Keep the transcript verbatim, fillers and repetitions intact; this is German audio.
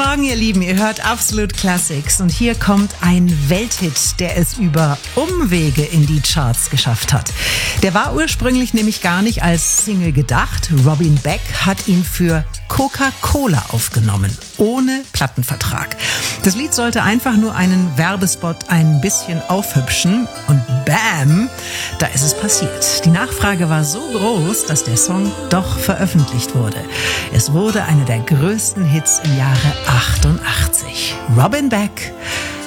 Morgen, ihr Lieben. Ihr hört Absolute Classics. Und hier kommt ein Welthit, der es über Umwege in die Charts geschafft hat. Der war ursprünglich nämlich gar nicht als Single gedacht. Robin Beck hat ihn für Coca-Cola aufgenommen, ohne Plattenvertrag. Das Lied sollte einfach nur einen Werbespot ein bisschen aufhübschen. Und bam, da ist es passiert. Die Nachfrage war so groß, dass der Song doch veröffentlicht wurde. Es wurde einer der größten Hits im Jahre achtundachtzig. Robin Beck,